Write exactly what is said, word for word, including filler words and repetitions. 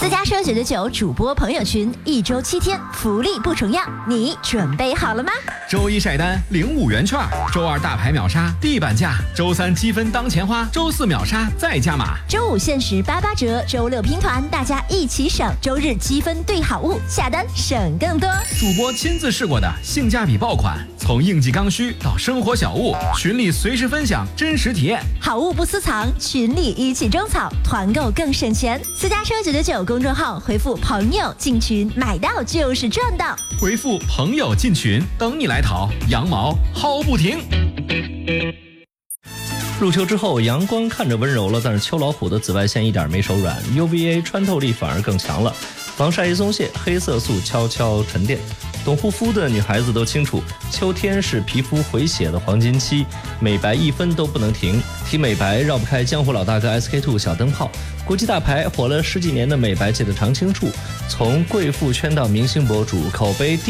私家车九九九主播朋友群，一周七天，福利不重样，你准备好了吗？ 周一晒单领五元券，周二大牌秒杀地板价，周三积分当钱花，周四秒杀再加码， 周五限时八八折，周六拼团，大家一起省，周日积分兑好物，下单省更多。 主播亲自试过的性价比爆款，从应季刚需到生活小物，群里随时分享真实体验， 好物不私藏，群里一起种草，团购更省钱。私家车九九九公众号回复朋友进群，买到就是赚到。 回复朋友进群，等你来淘，羊毛薅不停。 入秋之后，阳光看着温柔了，但是秋老虎的紫外线一点没手软 ，U V A 穿透力反而更强了，防晒一松懈，黑色素悄悄沉淀。懂护肤的女孩子都清楚，秋天是皮肤回血的黄金期，美白一分都不能停。提美白绕不开江湖老大哥 S K two 小灯泡，国际大牌火了十几年的美白界的常青树，从贵妇圈到明星博主，口碑